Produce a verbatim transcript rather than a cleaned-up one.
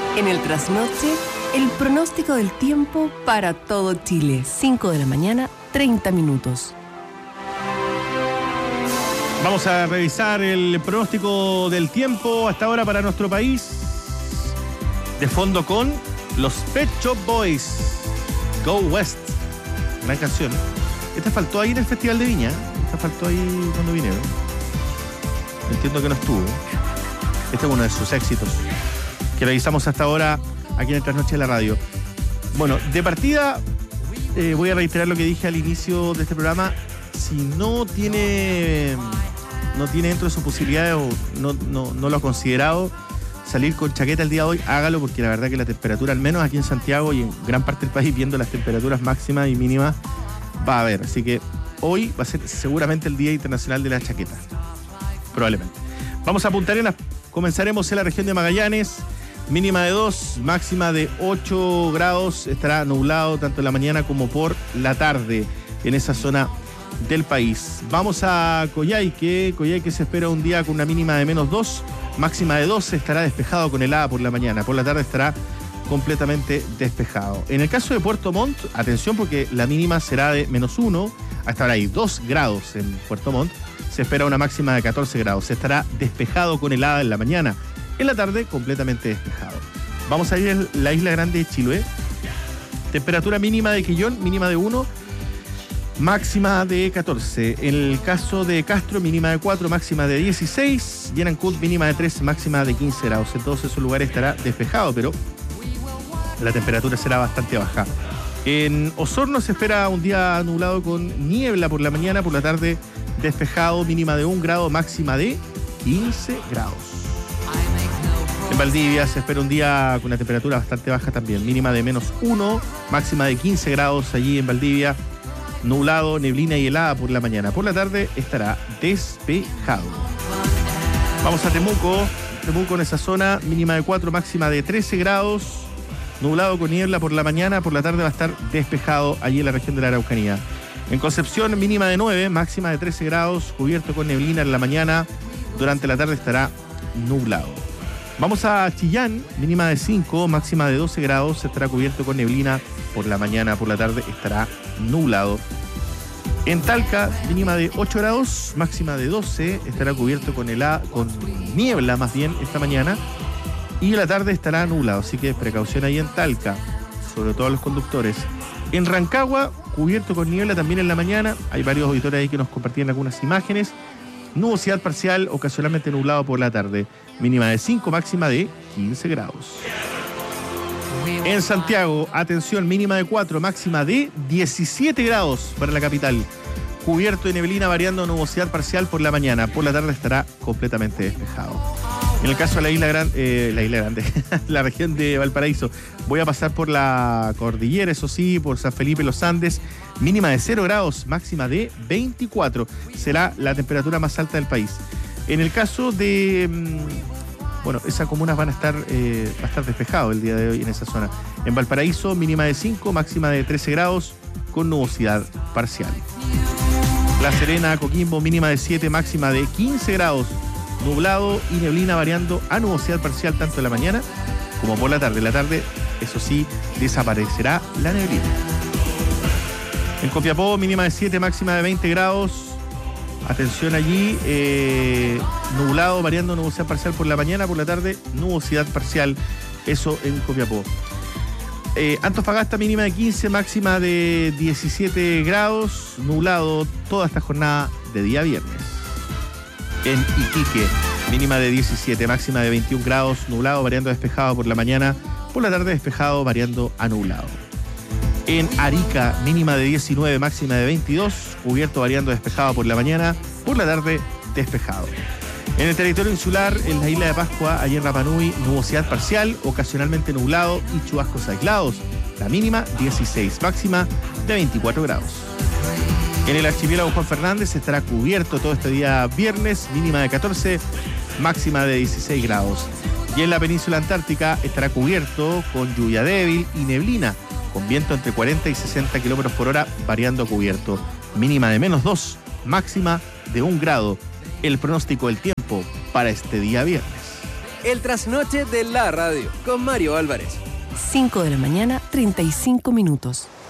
En el trasnoche, el pronóstico del tiempo para todo Chile. cinco de la mañana, treinta minutos. Vamos a revisar el pronóstico del tiempo hasta ahora para nuestro país. De fondo con los Pet Shop Boys, Go West. Gran canción. Esta faltó ahí en el Festival de Viña. Esta faltó ahí cuando vinieron. Entiendo que no estuvo. Este es uno de sus éxitos que revisamos hasta ahora aquí en el Trasnoche de la Radio. Bueno, de partida eh, voy a reiterar lo que dije al inicio de este programa. Si no tiene no tiene dentro de sus posibilidades o no, no, no lo ha considerado salir con chaqueta el día de hoy, hágalo, porque la verdad que la temperatura, al menos aquí en Santiago y en gran parte del país, viendo las temperaturas máximas y mínimas, va a haber. Así que hoy va a ser seguramente el Día Internacional de la Chaqueta. Probablemente. Vamos a Punta Arenas. Comenzaremos en la región de Magallanes. Mínima de dos, máxima de ocho grados. Estará nublado tanto en la mañana como por la tarde en esa zona del país. Vamos a Coyhaique. Coyhaique se espera un día con una mínima de menos dos, máxima de doce. Estará despejado con helada por la mañana. Por la tarde estará completamente despejado. En el caso de Puerto Montt, atención, porque la mínima será de menos uno. Hasta ahora hay dos grados en Puerto Montt. Se espera una máxima de catorce grados. Estará despejado con helada en la mañana. En la tarde, completamente despejado. Vamos a ir a la isla grande de Chiloé. Temperatura mínima de Quillón, mínima de uno, máxima de catorce. En el caso de Castro, mínima de cuatro, máxima de dieciséis. Y en Ancud, mínima de tres, máxima de quince grados. En todos esos lugares estará despejado, pero la temperatura será bastante baja. En Osorno se espera un día nublado con niebla por la mañana, por la tarde despejado, mínima de un grado, máxima de quince grados. En Valdivia se espera un día con una temperatura bastante baja también, mínima de menos uno, máxima de quince grados allí en Valdivia, nublado, neblina y helada por la mañana. Por la tarde estará despejado. Vamos a Temuco, Temuco en esa zona, mínima de cuatro, máxima de trece grados, nublado con niebla por la mañana, por la tarde va a estar despejado allí en la región de la Araucanía. En Concepción, mínima de nueve, máxima de trece grados, cubierto con neblina en la mañana, durante la tarde estará nublado. Vamos a Chillán, mínima de cinco, máxima de doce grados, estará cubierto con neblina por la mañana, por la tarde estará nublado. En Talca, mínima de ocho grados, máxima de doce, estará cubierto con, helada, con niebla más bien esta mañana, y en la tarde estará nublado, así que precaución ahí en Talca, sobre todo a los conductores. En Rancagua, cubierto con niebla también en la mañana, hay varios auditores ahí que nos compartían algunas imágenes. Nubosidad parcial, ocasionalmente nublado por la tarde. Mínima de cinco, máxima de quince grados. En Santiago, atención, mínima de cuatro, máxima de diecisiete grados para la capital. Cubierto de neblina, variando nubosidad parcial por la mañana. Por la tarde estará completamente despejado. En el caso de la isla grande, eh, la isla grande, la región de Valparaíso, voy a pasar por la cordillera, eso sí, por San Felipe, los Andes, mínima de cero grados, máxima de veinticuatro. Será la temperatura más alta del país. En el caso de, bueno, esas comunas van a estar, eh, va a estar despejado el día de hoy en esa zona. En Valparaíso, mínima de cinco, máxima de trece grados, con nubosidad parcial. La Serena, Coquimbo, mínima de siete, máxima de quince grados. Nublado y neblina variando a nubosidad parcial tanto en la mañana como por la tarde. En la tarde, eso sí, desaparecerá la neblina. En Copiapó, mínima de siete, máxima de veinte grados. Atención allí, eh, nublado variando nubosidad parcial por la mañana, por la tarde, nubosidad parcial. Eso en Copiapó. Eh, Antofagasta, mínima de quince, máxima de diecisiete grados. Nublado toda esta jornada de día viernes. En Iquique, mínima de diecisiete, máxima de veintiún grados, nublado, variando a despejado por la mañana, por la tarde despejado, variando a nublado. En Arica, mínima de diecinueve, máxima de veintidós, cubierto, variando a despejado por la mañana, por la tarde despejado. En el territorio insular, en la isla de Pascua, allí en Rapa Nui, nubosidad parcial, ocasionalmente nublado y chubascos aislados. La mínima dieciséis, máxima de veinticuatro grados. En el archipiélago Juan Fernández estará cubierto todo este día viernes, mínima de catorce, máxima de dieciséis grados. Y en la península antártica estará cubierto con lluvia débil y neblina, con viento entre cuarenta y sesenta kilómetros por hora, variando a cubierto. Mínima de menos dos, máxima de un grado. El pronóstico del tiempo para este día viernes. El trasnoche de la radio con Mario Álvarez. cinco de la mañana, treinta y cinco minutos.